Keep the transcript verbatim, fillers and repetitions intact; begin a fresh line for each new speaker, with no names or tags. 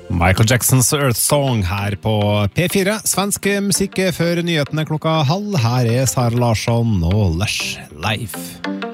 Michael Jacksons Earth Song her på P fire. Svensk musikk før nyhetene klokka halv. Her er Sara Larsson og Lush Life.